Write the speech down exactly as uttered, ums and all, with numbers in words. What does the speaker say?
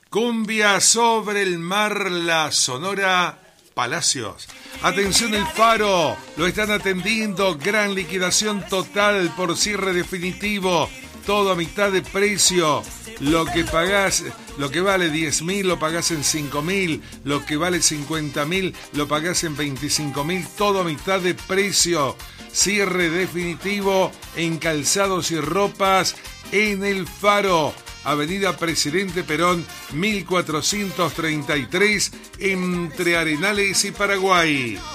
Cumbia sobre el mar, la Sonora Palacios. Atención, El Faro, lo están atendiendo. Gran liquidación total por cierre definitivo. Todo a mitad de precio. Lo que pagás, lo que vale diez mil lo pagás en cinco mil. Lo que vale cincuenta mil lo pagás en veinticinco mil. Todo a mitad de precio. Cierre definitivo en calzados y ropas en El Faro. Avenida Presidente Perón, mil cuatrocientos treinta y tres, entre Arenales y Paraguay.